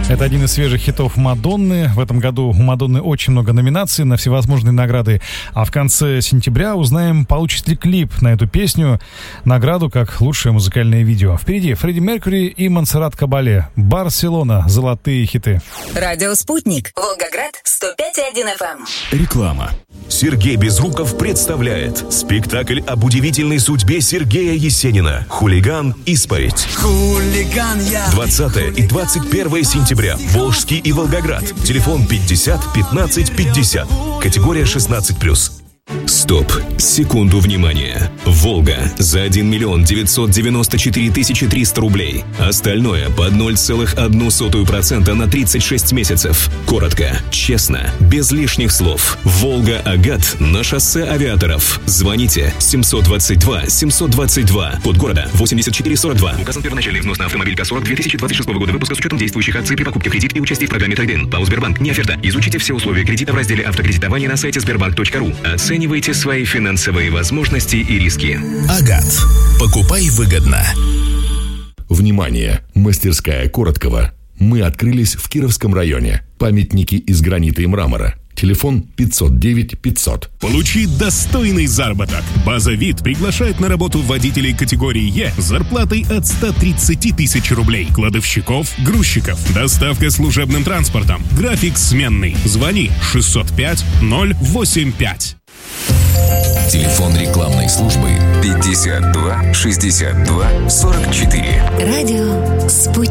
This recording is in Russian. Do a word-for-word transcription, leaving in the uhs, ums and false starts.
Это один из свежих хитов Мадонны. В этом году у Мадонны очень много номинаций на всевозможные награды. А в конце сентября узнаем, получит ли клип на эту песню награду как лучшее музыкальное видео. Впереди Фредди Меркьюри и Монсеррат Кабале. Барселона. Золотые хиты. Радио «Спутник». Волгоград. сто пять и один эф эм. Реклама. Сергей Безруков представляет спектакль об удивительной судьбе Сергея Есенина «Хулиган. Исповедь». Хулиган я. двадцатое и двадцать первое сентября. Волжский и Волгоград. Телефон пятьдесят пятнадцать пятьдесят. Категория шестнадцать плюс. Стоп. Секунду внимания. Волга за один миллион девятьсот девяносто четыре тысячи триста рублей. Остальное под ноль целых одну сотую процента на тридцать шесть месяцев. Коротко, честно, без лишних слов. Волга-Агат на шоссе авиаторов. Звоните семьсот двадцать два семьсот двадцать два. Код города восемьдесят четыре сорок два. Указан первоначальный взнос на автомобиль КА-сорок две тысячи двадцать шестого года выпуска с учетом действующих акций при покупке в кредит и участии в программе «Трейд-ин». ПАО «Сбербанк». Не оферта. Изучите все условия кредита в разделе «Автокредитование» на сайте сбербанк точка ру. Оценивайте свои финансовые возможности и риски. Агат. Покупай выгодно. Внимание! Мастерская Короткова. Мы открылись в Кировском районе. Памятники из гранита и мрамора. Телефон пятьсот девять пятьсот. Получи достойный заработок. База ВИД приглашает на работу водителей категории Е с зарплатой от ста тридцати тысяч рублей. Кладовщиков, грузчиков. Доставка служебным транспортом. График сменный. Звони шестьсот пять ноль восемь пять. Телефон рекламной службы пятьдесят два шестьдесят два сорок четыре. Радио «Спутник».